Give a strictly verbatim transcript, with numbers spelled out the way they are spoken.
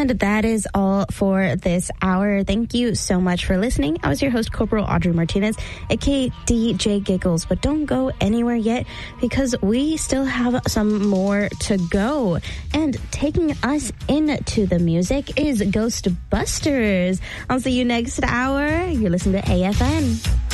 And that is all for this hour. Thank you so much for listening. I was your host, Corporal Audrey Martinez, aka D J Giggles. But don't go anywhere yet because we still have some more to go. And taking us into the music is Ghostbusters. I'll see you next hour. You're listening to A F N.